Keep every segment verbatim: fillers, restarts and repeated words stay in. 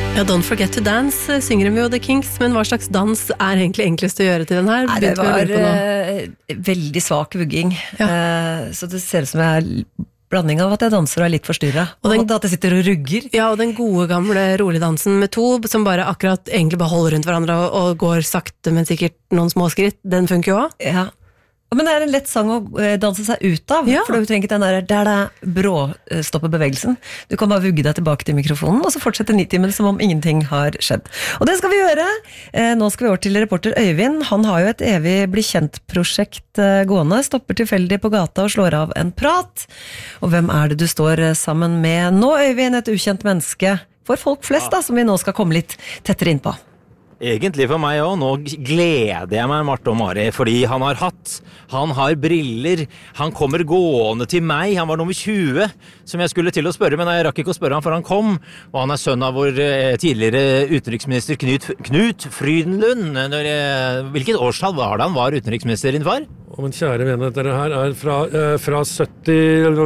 Ja, Don't Forget to Dance synger vi jo The Kinks, men hva slags dans er egentlig enklest å gjøre til den her? Nei, det var uh, veldig svak vugging, ja. uh, så det ser ut som jeg er blanding av at jeg danser og er litt forstyrret, og, den, og at jeg sitter og rugger. Ja, og den gode gamle rolig dansen med to, som bare akkurat egentlig bare holder rundt hverandre og, og går sakte, men sikkert noen små skritt, den funker jo også. Ja. Men det er en lett sang å danse seg ut av, ja. For du trenger ikke den der, der det brå stopper bevegelsen. Du kan bare vugge deg tilbake til mikrofonen, og så fortsette nitimen som om ingenting har skjedd. Og det skal vi gjøre. Nå skal vi over til reporter Øyvind. Han har jo et evig bli kjent-prosjekt gående, stopper tilfeldig på gata og slår av en prat. Og hvem er det du står sammen med nå, Øyvind? Et ukjent menneske for folk flest, da, som vi nå skal komme litt tettere inn på. Egentlig for meg også, nå gleder jeg meg Marte og Mari, fordi han har hatt, han har briller, han kommer gående til meg, han var nummer tjue, som jeg skulle til å spørre, men jeg rakk ikke å spørre han for han kom, og han er sønn av vår tidligere utenriksminister Knut, Knut Frydenlund. Når, hvilket årstall var det han var utenriksminister din far? Å, men kjære venner, dere her er fra, eh, fra sytti,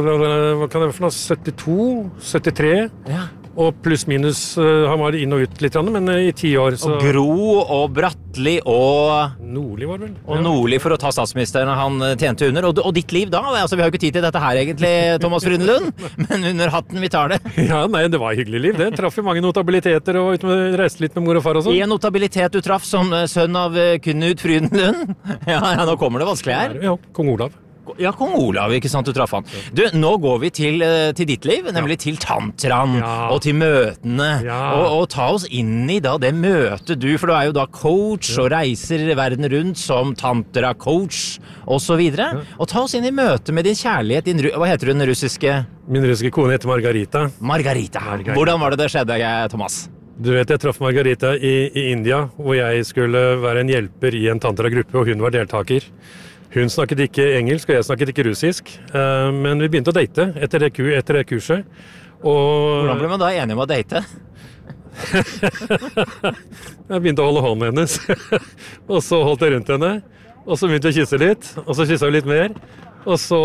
hva kan det være for noe, syttito, syttitre, ja. Og pluss minus, uh, han var inn og ut litt, men uh, i ti år. Så... Og Gro og Bratteli og... Nordli var det vel. Og ja. Nordli for å ta statsministeren han tjente under. Og, og ditt liv da? Altså, vi har jo ikke tid til dette her egentlig, Thomas Frydenlund, men under hatten vi tar det. Ja, nei, det var hyggelig liv. Det traff jo mange notabiliteter og ut med, reiste litt med mor og far og sånn. En notabilitet du traff som sønn av Knut Frydenlund? Ja, ja, nå kommer det vanskelig her. Ja, kong Olav. Ja, kong Olav, ikke sant, du traff han. Du, nå går vi til, til ditt liv, nemlig ja. Til tantraen, ja. Og til møtene, ja. og, og ta oss inn i da det møtet du, for du er jo da coach ja. Og reiser verden rundt som tantra-coach, og så videre. Ja. Og ta oss inn i møtet med din kjærlighet, din, hva heter du den russiske? Min russiske kone heter Margarita. Margarita. Margarita. Hvordan var det det skjedde, Thomas? Du vet, jeg traff Margarita i, i India, hvor jeg skulle være en hjelper i en tantra-gruppe, og hun var deltaker. Hun snakket ikke engelsk, og jeg snakket ikke russisk, men vi begynte å date etter det, etter det kurset. Og... Hvordan ble man da enig om å date? Jeg begynte å holde hånden hennes, og så holdt jeg rundt henne, og så begynte jeg å kysse litt, og så kysset vi litt mer. Og så...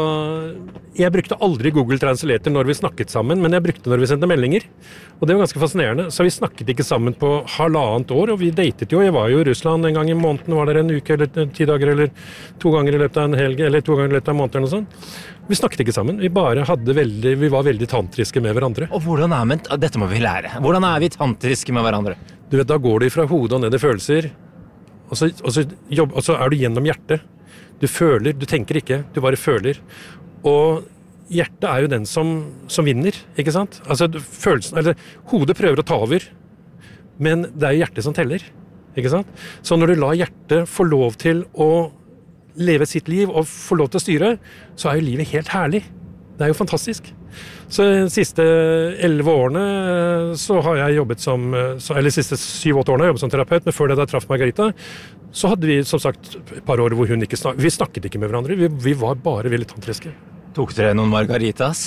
Jeg brukte aldri Google Translator når vi snakket sammen, men jeg brukte når vi sendte meldinger. Og det var ganske fascinerende. Så vi snakket ikke sammen på halvannet år, og vi datet jo. Jeg var jo i Russland en gang i måneden, var der en uke eller ti dager, eller to ganger i løpet av en helg, eller to ganger i løpet av en måned eller noe sånt. Vi snakket ikke sammen. Vi bare hadde veldig, vi var veldig tantriske med hverandre. Og hvordan er men, dette må vi lære. Hvordan er vi tantriske med hverandre? Du vet, da går du fra hodet og ned i følelser, og så, og så, jobb, og så er du gjennom hjertet. Du føler, du tenker ikke, du bare føler. Og hjertet er jo den som, som vinner, ikke sant? Altså, følelsen, eller hodet prøver å ta over, men det er jo hjertet som teller, ikke sant? Så når du lar hjertet få lov til å leve sitt liv og få lov til å styre, så er jo livet helt herlig. Det er jo fantastisk. Så de siste elleve årene så har jeg jobbet som, eller de siste syv-åtte årene har jeg jobbet som terapeut, men før det da jeg traff Margarita, så hadde vi som sagt et par år hvor hun ikke snakket, vi snakket ikke med hverandre, vi, vi var bare veldig tantriske. Tok dere noen margaritas?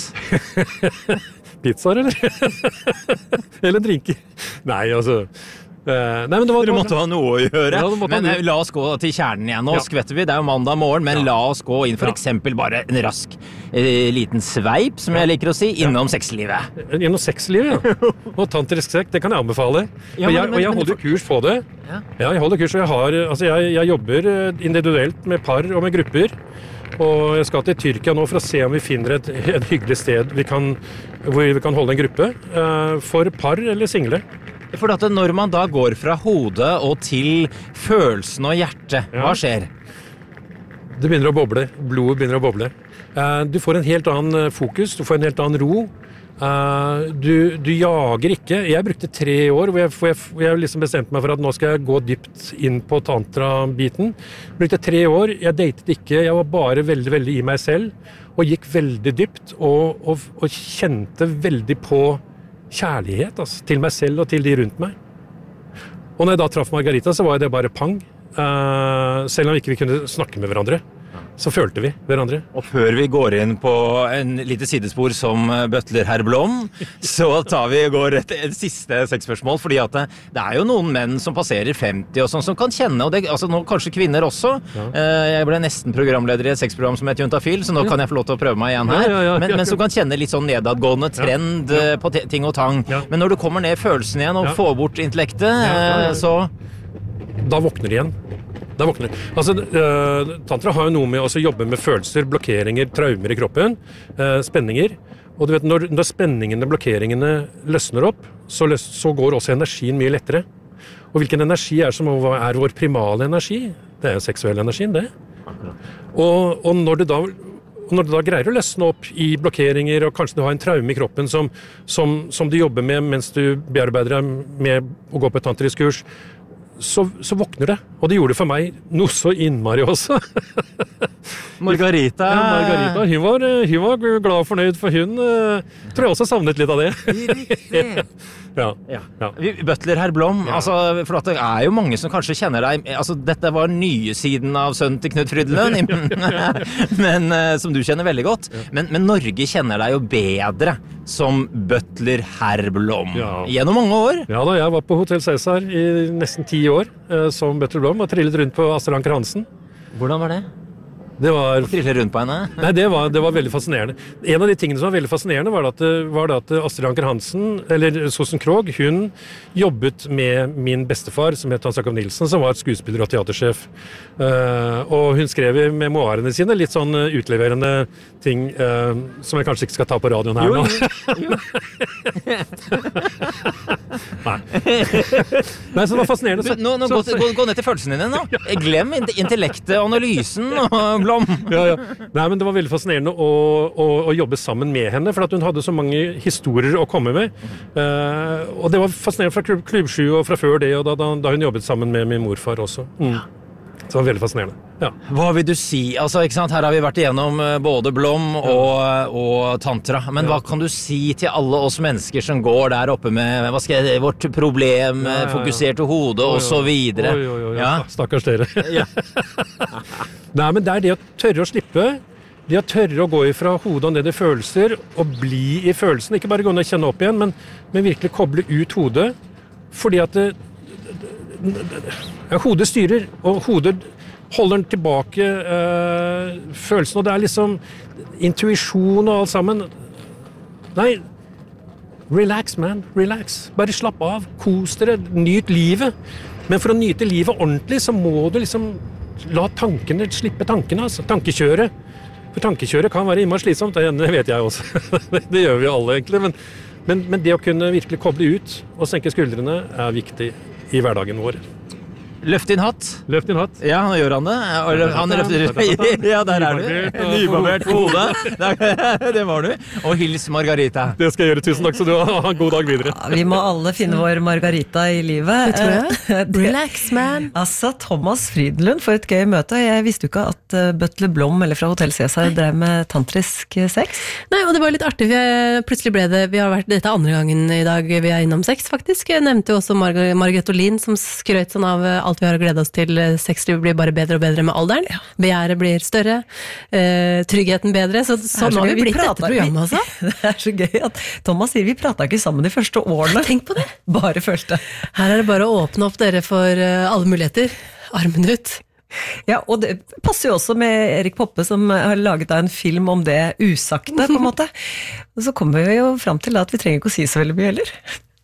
Pizzaer, eller? Eller drinker? Nei, altså... Uh, nei, men det var, Dere måtte ha noe å gjøre, ja, men ha la oss gå til kjernen igjen. Nå ja. Skvetter vi, det er jo mandag morgen, men ja. La oss gå inn for ja. Eksempel bare en rask eh, liten sveip, som ja. Jeg liker å si, innom ja. Sexlivet. Innom sexlivet, ja. Og tantrisk sex, det kan jeg anbefale. Ja, men, jeg, og jeg holder kurs på det. Ja, ja jeg holder kurs, og jeg, har, altså jeg, jeg jobber individuelt med par og med grupper. Og jeg skal til Tyrkia nå for å se om vi finner et, et hyggelig sted vi kan, hvor vi kan holde en gruppe uh, for par eller single. For at når man da går fra hodet og til følelsen og hjertet, ja. Hva skjer? Det begynner å boble, blodet begynner å boble. Uh, du får en helt annen fokus, du får en helt annen ro. Uh, du, du jager ikke. Jeg brukte tre år hvor jeg, hvor jeg, hvor jeg liksom bestemte meg for at nå skal jeg gå dypt inn på tantra-biten. Jeg brukte tre år, jeg datet ikke, jeg var bare veldig, veldig i meg selv, og gikk veldig dypt, og, og, og kjente veldig på kjærlighet, altså, til meg selv og til de rundt meg. Og når jeg da traff Margarita, så var det bare pang. Uh, selv om ikke vi kunne snakke med hverandre. så følte vi hverandre. Og før vi går inn på en lite sidespor som butler herr Blom, så tar vi og går et, et siste sexspørsmål, fordi at det, det er jo noen menn som passerer femti og sånn, som kan kjenne, og det, altså nå kanskje kvinner også. Ja. Jeg ble nesten programleder i et sexprogram som heter Juntafil, så nå kan jeg få lov til å prøve meg igjen her. Ja, ja, ja, men, men som kan kjenne litt sånn nedadgående trend ja, ja. på ting og tang. Ja. Men når du kommer ned i følelsen igjen og ja. får bort intellektet, ja, ja, ja. så... Da våkner det igjen. Da våkner. Altså, uh, tantra har jo noe med å jobbe med følelser, blokkeringer, traumer i kroppen, uh, spenninger. Og du vet, når, når spenningene, blokkeringene løsner opp, så, løs, så går også energien mye lettere. Og hvilken energi er som er vår primale energi? Det er jo seksuell energien, det. Og, og når, du da, når du da greier å løsne opp i blokkeringer, og kanskje du har en traume i kroppen som, som, som du jobber med mens du bearbeider deg med å gå på et tantrisk kurs, Så, så våkner det. Og det gjorde det for meg noe så innmari også. Margarita. Ja, Margarita, hun var, hun var glad og fornøyd, for hun uh, tror jeg også savnet litt av det. Riktig. ja, ja. ja. Butler herr Blom, ja. altså, for at det er jo mange som kanskje kjenner deg, altså dette var nye siden av sønnen til Knut Frydenlund, men uh, som du kjenner veldig godt. Ja. Men, men Norge kjenner deg jo bedre som butler herr Blom. Ja. Gjennom mange år. Ja da, jeg var på Hotel Cæsar i nesten ti år uh, som butler Blom, og trillet rundt på Astrid Anker Hansen. Hvordan var det? Det var... Trille rundt på henne? Nei, det var, det var veldig fascinerende. En av de tingene som var veldig fascinerende var at, var det at Astrid Anker Hansen, eller Sossen Krogh, hun jobbet med min bestefar, som het Hans Jakob Nilsen, som var skuespiller og teatersjef. Uh, og hun skrev i memoarene sine litt sånn utleverende ting uh, som jeg kanskje ikke skal ta på radioen her nå. Jo, jo. Nei. Nei, så det var fascinerende. Så, nå, nå, så, gå, gå, gå ned til følelsene dine nå. Glem intellektet, analysen og Blom. Ja, ja. Nei, men det var veldig fascinerende å, å, å jobbe sammen med henne, for at hun hadde så mange historier å komme med. Uh, og det var fascinerende fra Klubb, Klubb sju og fra før det, og da, da, da hun jobbet sammen med min morfar også. Mm. Så det var veldig fascinerende. Ja. Hva vil du si? Altså, ikke sant? Her har vi vært igjennom både Blom og, og tantra, men ja. hva kan du si til alle oss mennesker som går der oppe med hva skal jeg, vårt problem, ja, ja, ja. fokuserte hode og så videre? Oi, oi, oi, ja. Stakkars dere. Ja. Nei, men det er det å tørre å slippe, det å tørre å gå ifra hodet og ned i følelser, og bli i følelsen, ikke bare gå ned og kjenne opp igjen, men, men virkelig koble ut hodet, fordi at det, ja, hodet styrer, og hodet holder den tilbake øh, følelsen, og det er liksom intuisjon og alt sammen. Nei, relax man, relax. Bare slapp av, kos dere, nyt livet. Men for å nyte livet ordentlig, så må du liksom la tankene, slippe tankene, altså, tankekjøret. For tankekjøret kan være innmari slitsomt, det vet jeg også. Det gjør vi alle egentlig, men, men, men det å kunne virkelig koble ut og senke skuldrene er viktig i hverdagen vår. Løft din hatt. Løft din hatt. Ja, nå gjør han det. Han løfter... Ja, der er du. Nybarbert på hodet. Det var du. Og hils Margarita. Det skal jeg gjøre. Tusen takk, så du har en god dag videre. Ja, vi må alle finne vår Margarita i livet. Det tror jeg. Relax, man. Altså, Thomas Frydenlund, for et gøy møte. Jeg visste jo ikke at Butler Blom eller fra Hotel Cæsar drev med tantrisk sex. Nei, og det var litt artig. Vi plutselig ble det, vi har vært dette andre gangen i dag vi er innom sex, faktisk. Jeg nevnte jo også Marg- Margrethe Olin, som skrøt sånn av alt vi har å glede oss til. Sexliv blir bare bedre og bedre med alderen. Ja. Begjæret blir større. Uh, tryggheten bedre. Så, så nå har vi blitt dette programmet også. Det er så gøy at Thomas sier vi pratet ikke sammen de første årene. Tenk på det. Bare følte. Her er det bare å åpne opp dere for uh, alle muligheter. Armen ut. Ja, og det passer jo også med Erik Poppe som har laget en film om det usagte, på en måte. Og så kommer vi jo frem til at vi trenger ikke å si så veldig mye heller.